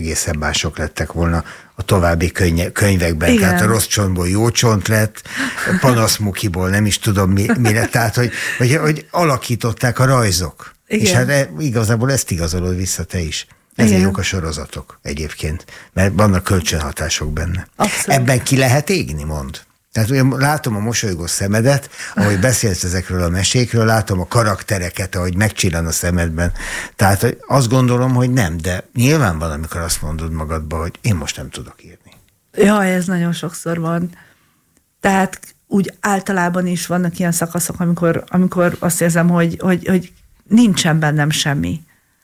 egészen mások lettek volna a további könyvekben. Igen. Tehát a rossz csontból jó csont lett, panaszmukiból nem is tudom mi lett. Tehát, hogy alakították a rajzok. Igen. És hát igazából ezt igazolod vissza te is. Ezért jók a sorozatok egyébként, mert vannak kölcsönhatások benne. Abszolút. Ebben ki lehet égni, mond? Tehát ugye látom a mosolygó szemedet, ahogy beszélsz ezekről a mesékről, látom a karaktereket, ahogy megcsillan a szemedben. Tehát azt gondolom, hogy nem, de nyilván van, amikor azt mondod magadba, hogy én most nem tudok írni. Jaj, ez nagyon sokszor van. Tehát úgy általában is vannak ilyen szakaszok, amikor azt érzem, hogy nincsen bennem semmi.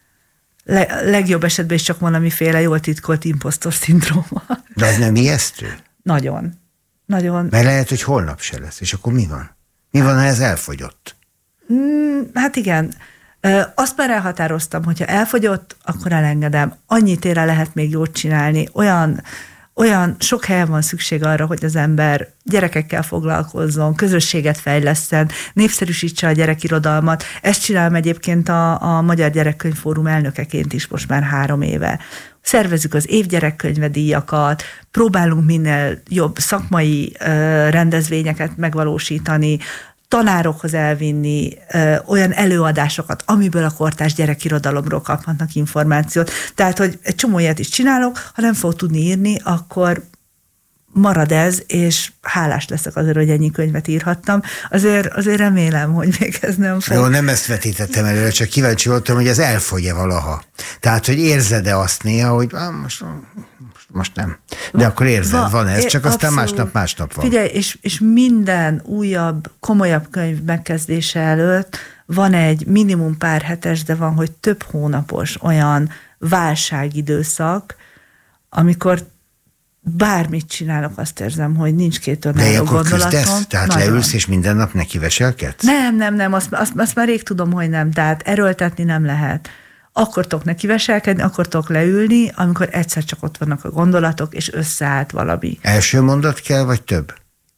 Legjobb esetben is csak valamiféle jól titkolt imposztor szindróma. De az nem ijesztő? Nagyon. Mert lehet, hogy holnap se lesz, és akkor mi van? Mi van, ha ez elfogyott? Hát igen. Azt már elhatároztam, hogyha elfogyott, akkor elengedem. Annyit ére lehet még jót csinálni. Olyan sok helyen van szükség arra, hogy az ember gyerekekkel foglalkozzon, közösséget fejlesszen, népszerűsítse a gyerekirodalmat. Ezt csinálom egyébként a Magyar Gyerekkönyvfórum elnökeként is most már 3 éve. Szervezzük az évgyerekkönyvedíjakat, próbálunk minél jobb szakmai rendezvényeket megvalósítani, tanárokhoz elvinni olyan előadásokat, amiből a kortárs gyerekirodalomról kaphatnak információt. Tehát, hogy egy csomó ilyet is csinálok, ha nem fog tudni írni, akkor marad ez, és hálás leszek azért, hogy ennyi könyvet írhattam. Azért remélem, hogy még ez nem fog. Jó, nem ezt vetítettem előre, csak kíváncsi voltam, hogy ez elfogy-e valaha. Tehát, hogy érzed-e azt néha, hogy most nem. De akkor érzed, van ez, csak aztán másnap van. Figyelj, és minden újabb, komolyabb könyv megkezdése előtt van egy minimum pár hetes, de van, hogy több hónapos olyan válságidőszak, amikor bármit csinálok, azt érzem, hogy nincs két önálló gondolatom. De küzdesz? Tehát nagyon. Leülsz, és minden nap neki veselkedsz? Nem, azt már rég tudom, hogy nem. Tehát erőltetni nem lehet. Akkor tudok neki veselkedni, akkor tudok leülni, amikor egyszer csak ott vannak a gondolatok, és összeállt valami. Első mondat kell, vagy több?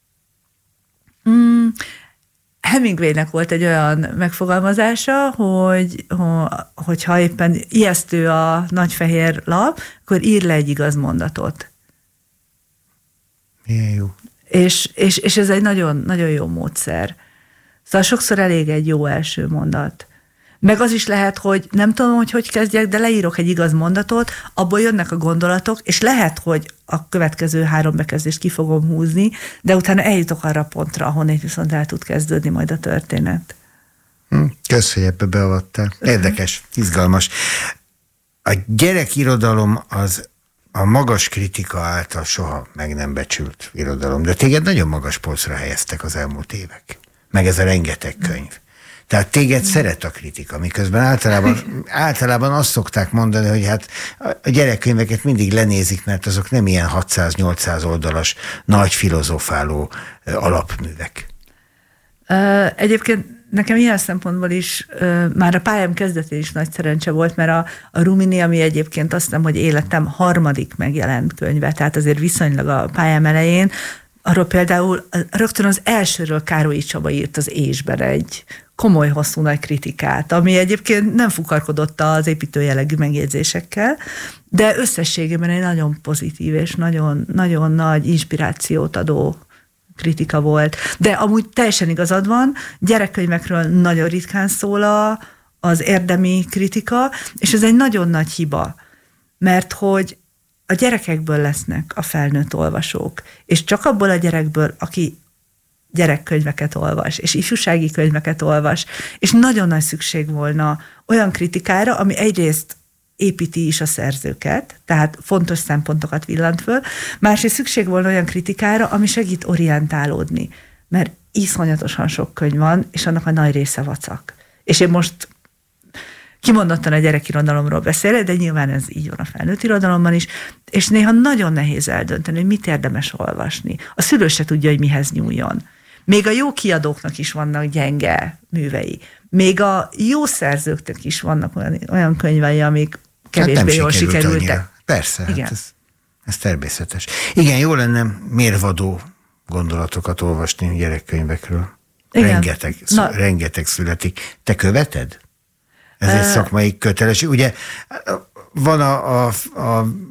Hemingwaynek volt egy olyan megfogalmazása, hogy ha éppen ijesztő a nagyfehér lap, akkor ír le egy igaz mondatot. Milyen jó. És ez egy nagyon, nagyon jó módszer. Szóval sokszor elég egy jó első mondat. Meg az is lehet, hogy nem tudom, hogy kezdjek, de leírok egy igaz mondatot, abból jönnek a gondolatok, és lehet, hogy a következő 3 bekezdést ki fogom húzni, de utána eljutok arra a pontra, ahonnan viszont el tud kezdődni majd a történet. Kösz, hogy ebbe beavattál. Érdekes, izgalmas. A gyerekirodalom az a magas kritika által soha meg nem becsült irodalom, de téged nagyon magas polcra helyeztek az elmúlt évek. Meg ez a rengeteg könyv. Tehát téged szeret a kritika, miközben általában azt szokták mondani, hogy hát a gyerekkönyveket mindig lenézik, mert azok nem ilyen 600-800 oldalas nagy filozofáló alapművek. Egyébként nekem ilyen szempontból is már a pályám kezdetén is nagy szerencse volt, mert a Rumini, ami egyébként azt hiszem, hogy életem 3. megjelent könyve, tehát azért viszonylag a pályám elején, arról például rögtön az elsőről Károlyi Csaba írt az Ésben egy komoly, hosszú nagy kritikát, ami egyébként nem fukarkodott az építőjellegű megjegyzésekkel, de összességében egy nagyon pozitív és nagyon, nagyon nagy inspirációt adó kritika volt. De amúgy teljesen igazad van, gyerekkönyvekről nagyon ritkán szól az érdemi kritika, és ez egy nagyon nagy hiba, mert hogy a gyerekekből lesznek a felnőtt olvasók, és csak abból a gyerekből, aki gyerekkönyveket olvas, és ifjúsági könyveket olvas, és nagyon nagy szükség volna olyan kritikára, ami egyrészt építi is a szerzőket, tehát fontos szempontokat villant föl, másrészt szükség volna olyan kritikára, ami segít orientálódni, mert iszonyatosan sok könyv van, és annak a nagy része vacak. És én most kimondottan a gyerekirodalomról beszélek, de nyilván ez így van a felnőtt irodalomban is, és néha nagyon nehéz eldönteni, hogy mit érdemes olvasni. A szülő se tudja, hogy mihez nyúljon. Még a jó kiadóknak is vannak gyenge művei. Még a jó szerzőknek is vannak olyan könyvei, amik kevésbé jól sikerültek. Annyira. Persze, igen. Hát ez természetes. Igen, jó lenne mérvadó gondolatokat olvasni gyerekkönyvekről. Rengeteg születik. Te követed? Ez egy szakmai kötelesség. Ugye van a